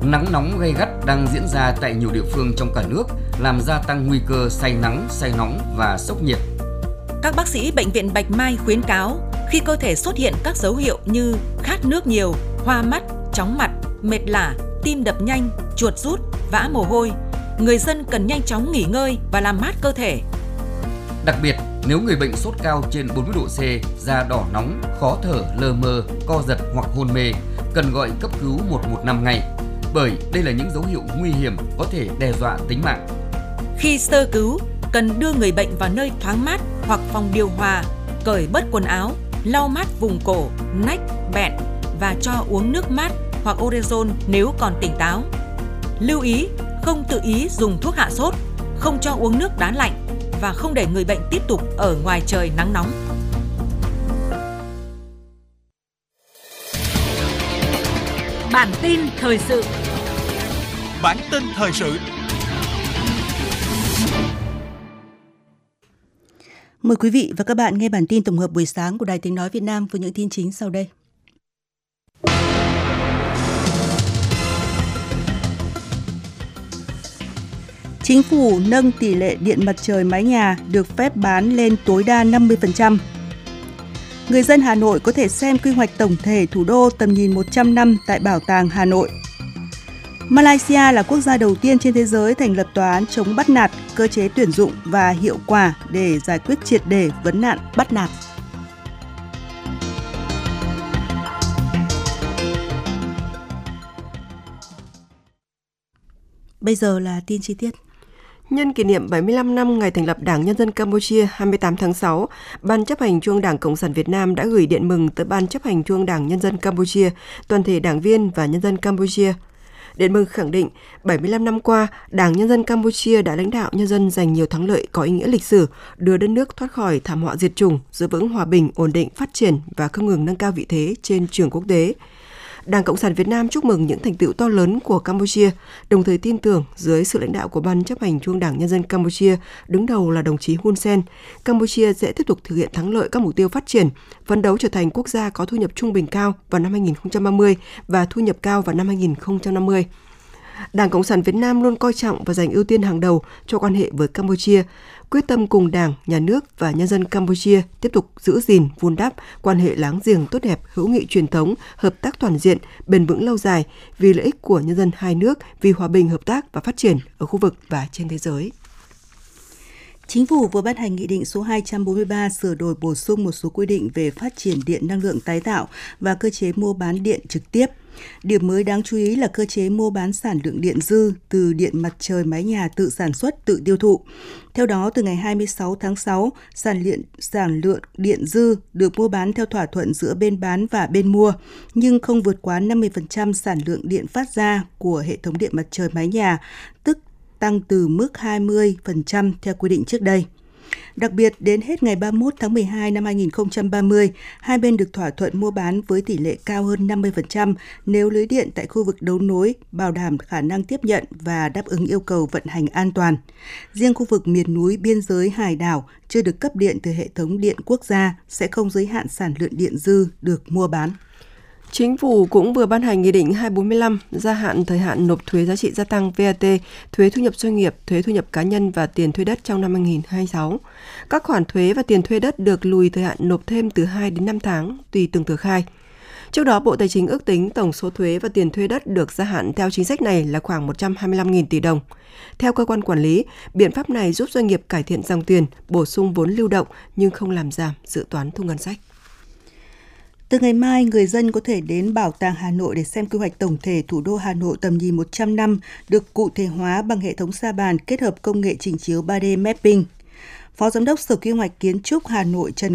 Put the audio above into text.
Nắng nóng gay gắt đang diễn ra tại nhiều địa phương trong cả nước, làm gia tăng nguy cơ say nắng, say nóng và sốc nhiệt. Các bác sĩ Bệnh viện Bạch Mai khuyến cáo khi cơ thể xuất hiện các dấu hiệu như khát nước nhiều, hoa mắt, chóng mặt, mệt lả, tim đập nhanh, chuột rút, vã mồ hôi, người dân cần nhanh chóng nghỉ ngơi và làm mát cơ thể. Đặc biệt, nếu người bệnh sốt cao trên 40 độ C, da đỏ nóng, khó thở, lờ mờ, co giật hoặc hôn mê, cần gọi cấp cứu 115 ngay, bởi đây là những dấu hiệu nguy hiểm có thể đe dọa tính mạng. Khi sơ cứu, cần đưa người bệnh vào nơi thoáng mát hoặc phòng điều hòa, cởi bớt quần áo, lau mát vùng cổ, nách, bẹn và cho uống nước mát hoặc orezon nếu còn tỉnh táo. Lưu ý, không tự ý dùng thuốc hạ sốt, không cho uống nước đá lạnh và không để người bệnh tiếp tục ở ngoài trời nắng nóng. Bản tin thời sự. Bản tin thời sự. Mời quý vị và các bạn nghe bản tin tổng hợp buổi sáng của Đài Tiếng nói Việt Nam với những tin chính sau đây. Chính phủ nâng tỷ lệ điện mặt trời mái nhà được phép bán lên tối đa 50%. Người dân Hà Nội có thể xem quy hoạch tổng thể thủ đô tầm nhìn 100 năm tại Bảo tàng Hà Nội. Malaysia là quốc gia đầu tiên trên thế giới thành lập tòa án chống bắt nạt, cơ chế tuyển dụng và hiệu quả để giải quyết triệt để vấn nạn bắt nạt. Bây giờ là tin chi tiết. Nhân kỷ niệm 75 năm ngày thành lập Đảng Nhân dân Campuchia 28 tháng 6, Ban chấp hành Trung ương Đảng Cộng sản Việt Nam đã gửi điện mừng tới Ban chấp hành Trung ương Đảng Nhân dân Campuchia, toàn thể đảng viên và nhân dân Campuchia. Điện mừng khẳng định, 75 năm qua, Đảng Nhân dân Campuchia đã lãnh đạo nhân dân giành nhiều thắng lợi có ý nghĩa lịch sử, đưa đất nước thoát khỏi thảm họa diệt chủng, giữ vững hòa bình, ổn định, phát triển và không ngừng nâng cao vị thế trên trường quốc tế. Đảng Cộng sản Việt Nam chúc mừng những thành tựu to lớn của Campuchia, đồng thời tin tưởng dưới sự lãnh đạo của Ban chấp hành Trung ương Đảng Nhân dân Campuchia, đứng đầu là đồng chí Hun Sen, Campuchia sẽ tiếp tục thực hiện thắng lợi các mục tiêu phát triển, phấn đấu trở thành quốc gia có thu nhập trung bình cao vào năm 2030 và thu nhập cao vào năm 2050. Đảng Cộng sản Việt Nam luôn coi trọng và dành ưu tiên hàng đầu cho quan hệ với Campuchia, quyết tâm cùng Đảng, Nhà nước và nhân dân Campuchia tiếp tục giữ gìn, vun đắp quan hệ láng giềng tốt đẹp, hữu nghị truyền thống, hợp tác toàn diện, bền vững lâu dài vì lợi ích của nhân dân hai nước, vì hòa bình, hợp tác và phát triển ở khu vực và trên thế giới. Chính phủ vừa ban hành Nghị định số 243 sửa đổi bổ sung một số quy định về phát triển điện năng lượng tái tạo và cơ chế mua bán điện trực tiếp. Điểm mới đáng chú ý là cơ chế mua bán sản lượng điện dư từ điện mặt trời mái nhà tự sản xuất, tự tiêu thụ. Theo đó, từ ngày 26 tháng 6, sản lượng điện dư được mua bán theo thỏa thuận giữa bên bán và bên mua, nhưng không vượt quá 50% sản lượng điện phát ra của hệ thống điện mặt trời mái nhà, tức tăng từ mức 20% theo quy định trước đây. Đặc biệt, đến hết ngày 31 tháng 12 năm 2030, hai bên được thỏa thuận mua bán với tỷ lệ cao hơn 50% nếu lưới điện tại khu vực đấu nối bảo đảm khả năng tiếp nhận và đáp ứng yêu cầu vận hành an toàn. Riêng khu vực miền núi, biên giới, hải đảo chưa được cấp điện từ hệ thống điện quốc gia sẽ không giới hạn sản lượng điện dư được mua bán. Chính phủ cũng vừa ban hành Nghị định 245 gia hạn thời hạn nộp thuế giá trị gia tăng VAT, thuế thu nhập doanh nghiệp, thuế thu nhập cá nhân và tiền thuê đất trong năm 2026. Các khoản thuế và tiền thuê đất được lùi thời hạn nộp thêm từ 2 đến 5 tháng tùy từng tờ khai. Trước đó, Bộ Tài chính ước tính tổng số thuế và tiền thuê đất được gia hạn theo chính sách này là khoảng 125.000 tỷ đồng. Theo cơ quan quản lý, biện pháp này giúp doanh nghiệp cải thiện dòng tiền, bổ sung vốn lưu động nhưng không làm giảm dự toán thu ngân sách. Từ ngày mai, người dân có thể đến Bảo tàng Hà Nội để xem quy hoạch tổng thể thủ đô Hà Nội tầm nhìn 100 năm được cụ thể hóa bằng hệ thống sa bàn kết hợp công nghệ trình chiếu 3D mapping. Phó Giám đốc Sở Quy hoạch Kiến trúc Hà Nội Trần